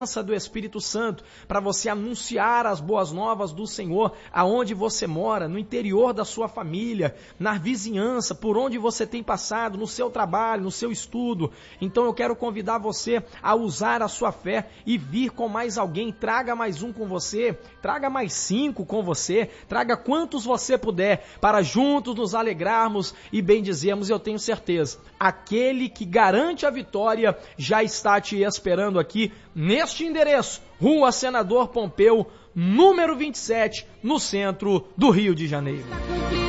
do Espírito Santo, para você anunciar as boas novas do Senhor, aonde você mora, no interior da sua família, na vizinhança, por onde você tem passado, no seu trabalho, no seu estudo. Então eu quero convidar você a usar a sua fé e vir com mais alguém. Traga mais um com você, traga mais 5 com você, traga quantos você puder, para juntos nos alegrarmos e bendizermos. Eu tenho certeza, aquele que garante a vitória já está te esperando aqui neste endereço, Rua Senador Pompeu, número 27, no centro do Rio de Janeiro.